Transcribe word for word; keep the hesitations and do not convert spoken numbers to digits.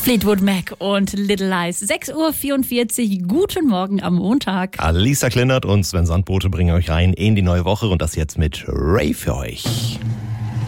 Fleetwood Mac und Little Lies. sechs Uhr vierundvierzig, guten Morgen am Montag. Alisa Klindert und Sven Sandbote bringen euch rein in die neue Woche und das jetzt mit Ray für euch.